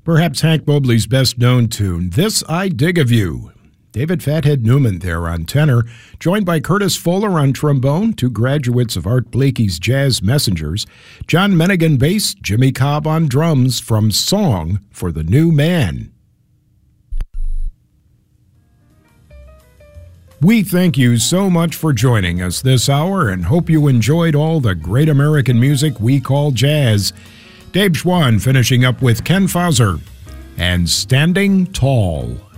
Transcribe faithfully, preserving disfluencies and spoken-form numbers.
Perhaps Hank Mobley's best known tune, This I Dig of You. David Fathead Newman there on tenor, joined by Curtis Fuller on trombone, two graduates of Art Blakey's Jazz Messengers, John Mennigan bass, Jimmy Cobb on drums from Song for the New Man. We thank you so much for joining us this hour and hope you enjoyed all the great American music we call jazz. Dave Schwann finishing up with Ken Fauser and Standing Tall.